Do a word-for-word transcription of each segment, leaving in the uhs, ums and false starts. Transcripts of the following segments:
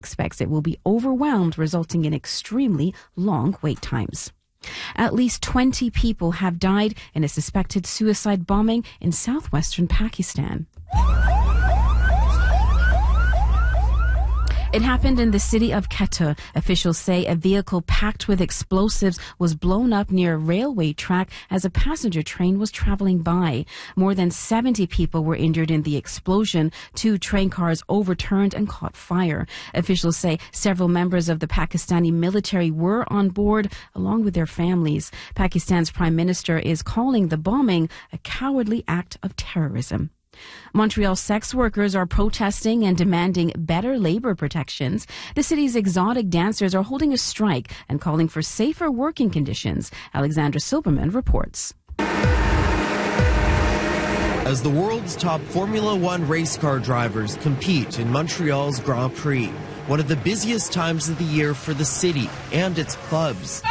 expects it will be overwhelmed, resulting in extremely long wait times. At least twenty people have died in a suspected suicide bombing in southwestern Pakistan. It happened in the city of Quetta. Officials say a vehicle packed with explosives was blown up near a railway track as a passenger train was traveling by. More than seventy people were injured in the explosion. Two train cars overturned and caught fire. Officials say several members of the Pakistani military were on board along with their families. Pakistan's prime minister is calling the bombing a cowardly act of terrorism. Montreal sex workers are protesting and demanding better labor protections. The city's exotic dancers are holding a strike and calling for safer working conditions. Alexandra Silberman reports. As the world's top Formula One race car drivers compete in Montreal's Grand Prix, one of the busiest times of the year for the city and its clubs.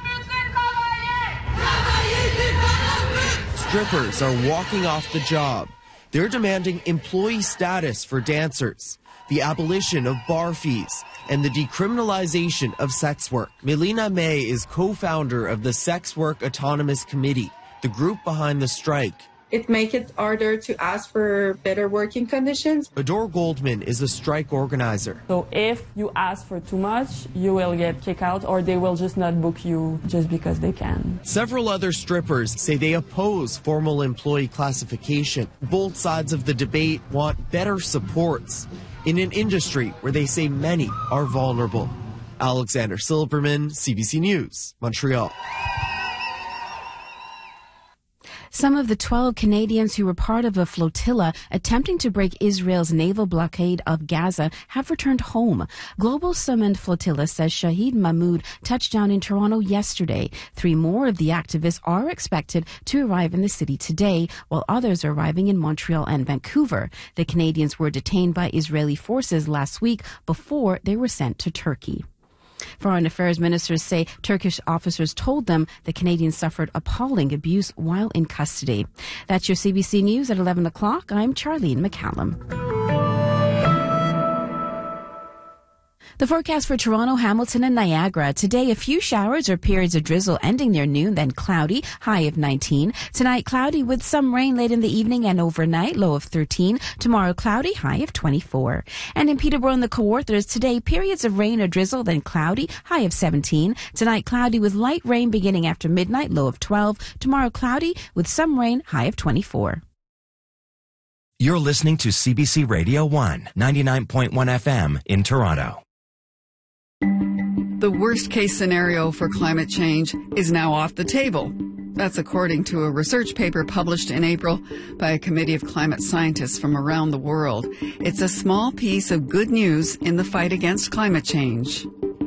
Strippers are walking off the job. They're demanding employee status for dancers, the abolition of bar fees, and the decriminalization of sex work. Melina May is co-founder of the Sex Work Autonomous Committee, the group behind the strike. It makes it harder to ask for better working conditions. Adore Goldman is a strike organizer. So if you ask for too much, you will get kicked out, or they will just not book you just because they can. Several other strippers say they oppose formal employee classification. Both sides of the debate want better supports in an industry where they say many are vulnerable. Alexander Silberman, C B C News, Montreal. Some of the twelve Canadians who were part of a flotilla attempting to break Israel's naval blockade of Gaza have returned home. Global Summoned Flotilla says Shahid Mahmoud touched down in Toronto yesterday. Three more of the activists are expected to arrive in the city today, while others are arriving in Montreal and Vancouver. The Canadians were detained by Israeli forces last week before they were sent to Turkey. Foreign Affairs ministers say Turkish officers told them the Canadians suffered appalling abuse while in custody. That's your C B C News at eleven o'clock. I'm Charlene McCallum. The forecast for Toronto, Hamilton, and Niagara. Today, a few showers or periods of drizzle ending near noon, then cloudy, high of nineteen. Tonight, cloudy with some rain late in the evening and overnight, low of thirteen. Tomorrow, cloudy, high of twenty-four. And in Peterborough and the Kawarthas, today, periods of rain or drizzle, then cloudy, high of seventeen. Tonight, cloudy with light rain beginning after midnight, low of twelve. Tomorrow, cloudy with some rain, high of twenty-four. You're listening to C B C Radio one, ninety-nine point one F M in Toronto. The worst-case scenario for climate change is now off the table. That's according to a research paper published in April by a committee of climate scientists from around the world. It's a small piece of good news in the fight against climate change.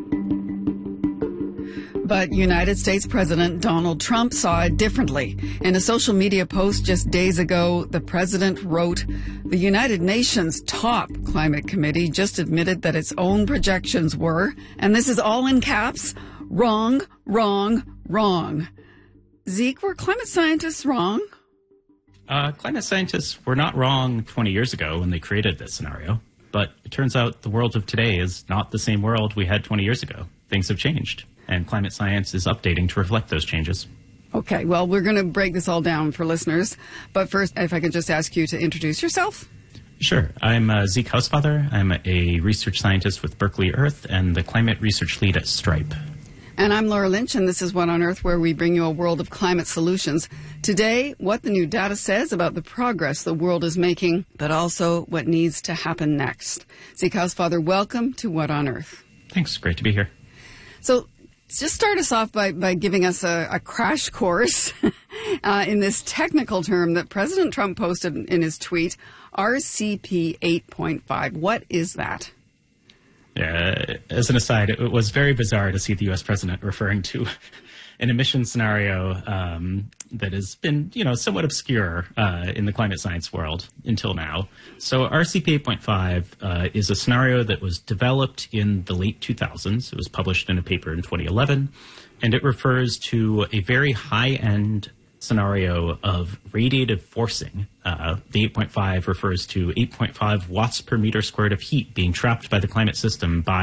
But United States President Donald Trump saw it differently. In a social media post just days ago, the president wrote, "The United Nations top climate committee just admitted that its own projections were, and this is all in caps, wrong, wrong, wrong." Zeke, were climate scientists wrong? Uh, climate scientists were not wrong twenty years ago when they created this scenario. But it turns out the world of today is not the same world we had twenty years ago. Things have changed. And climate science is updating to reflect those changes. Okay, well, we're going to break this all down for listeners. But first, if I could just ask you to introduce yourself. Sure. I'm uh, Zeke Hausfather. I'm a research scientist with Berkeley Earth and the climate research lead at Stripe. And I'm Laura Lynch, and this is What on Earth, where we bring you a world of climate solutions. Today, what the new data says about the progress the world is making, but also what needs to happen next. Zeke Hausfather, welcome to What on Earth. Thanks. Great to be here. So just start us off by, by giving us a, a crash course uh, in this technical term that President Trump posted in his tweet, R C P eight point five. What is that? Yeah, as an aside, it was very bizarre to see the U S president referring to an emission scenario um, that has been, you know, somewhat obscure uh, in the climate science world until now. So R C P eight point five uh, is a scenario that was developed in the late two thousands. It was published in a paper in twenty eleven, and it refers to a very high-end scenario of radiative forcing. Uh, the eight point five refers to eight point five watts per meter squared of heat being trapped by the climate system by